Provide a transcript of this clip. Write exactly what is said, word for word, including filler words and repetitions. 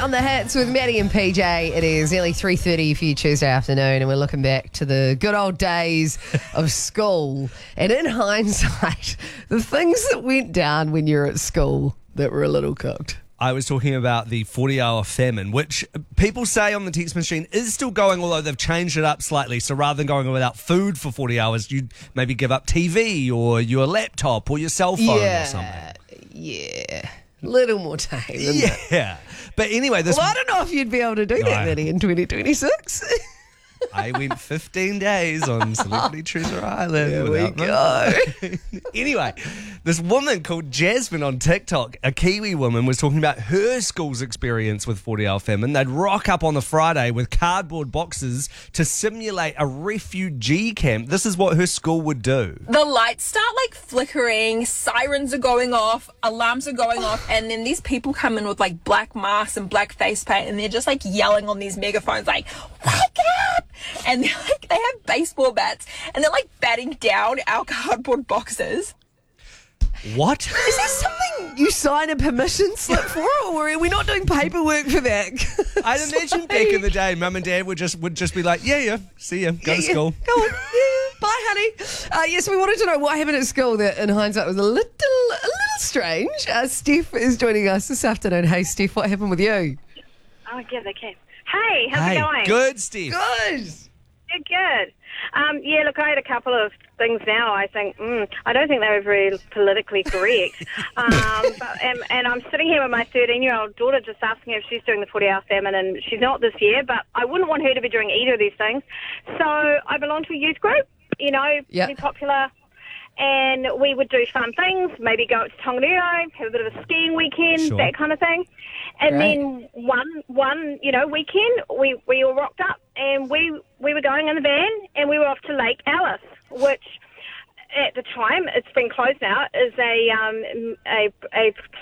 on the hits with Maddie and P J. It is nearly three thirty for you Tuesday afternoon, and we're looking back to the good old days of school. And in hindsight, the things that went down when you're at school that were a little cooked. I was talking about the forty-hour famine, which people say on the text machine is still going, although they've changed it up slightly. So rather than going without food for forty hours, you'd maybe give up T V or your laptop or your cell phone yeah, or something. Yeah, little more tame, isn't yeah. it? Yeah. But anyway, this... Well, I don't know if you'd be able to do No. that, Maddie, in twenty twenty-six. I went fifteen days on Celebrity Treasure Island. There we without go. them. Anyway, this woman called Jasmine on TikTok, a Kiwi woman, was talking about her school's experience with forty-hour famine. They'd rock up on the Friday with cardboard boxes to simulate a refugee camp. This is what her school would do. The lights start like flickering, sirens are going off, alarms are going off, and then these people come in with like black masks and black face paint, and they're just like yelling on these megaphones like, wake up! And they're like, they have baseball bats, and they're like batting down our cardboard boxes. What? Is this something you sign a permission slip for, or are we not doing paperwork for that? I'd imagine back in the day, mum and dad would just would just be like, yeah, yeah, see ya, go Yeah, to yeah. school. Go on. Yeah. Bye, honey. Uh, yes, we wanted to know what happened at school that, in hindsight, was a little, a little strange. Uh, Steph is joining us this afternoon. Hey, Steph, what happened with you? Oh, yeah, they can. Hey, how's Hey, it going? good, Steve. Good. Good, good. Um, yeah, look, I had a couple of things now. I think, mm, I don't think they were very politically correct. um, but, and, and I'm sitting here with my thirteen-year-old daughter just asking if she's doing the forty-hour famine, and she's not this year, but I wouldn't want her to be doing either of these things. So I belong to a youth group, you know, Yep. pretty popular. And we would do fun things, maybe go out to Tongariro, have a bit of a skiing weekend, Sure. that kind of thing. And Great. then one, one, you know, weekend, we, we all rocked up and we, we were going in the van and we were off to Lake Alice, which at the time, it's been closed now, is a um, a, a